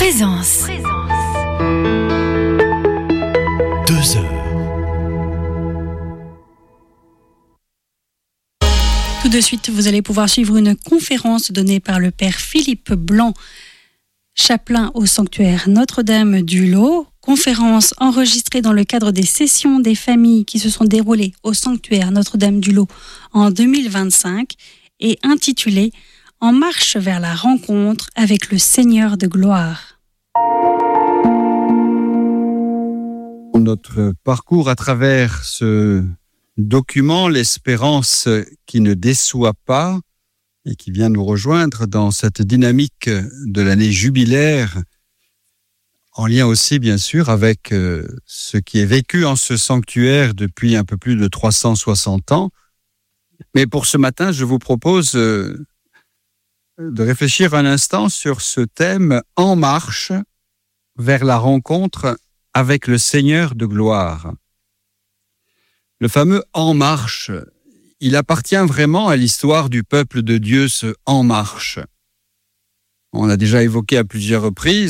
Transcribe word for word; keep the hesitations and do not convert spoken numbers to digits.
Présence. Deux heures. Tout de suite, vous allez pouvoir suivre une conférence donnée par le père Philippe Blanc, chapelain au sanctuaire Notre-Dame du Lot. Conférence enregistrée dans le cadre des sessions des familles qui se sont déroulées au sanctuaire Notre-Dame du Lot en deux mille vingt-cinq et intitulée « En marche vers la rencontre avec le Seigneur de gloire ». Notre parcours à travers ce document, l'espérance qui ne déçoit pas et qui vient nous rejoindre dans cette dynamique de l'année jubilaire, en lien aussi bien sûr avec euh, ce qui est vécu en ce sanctuaire depuis un peu plus de trois cent soixante ans. Mais pour ce matin, je vous propose euh, de réfléchir un instant sur ce thème « En marche vers la rencontre avec le Seigneur de gloire ». Le fameux « En marche », il appartient vraiment à l'histoire du peuple de Dieu, ce « En marche ». On a déjà évoqué à plusieurs reprises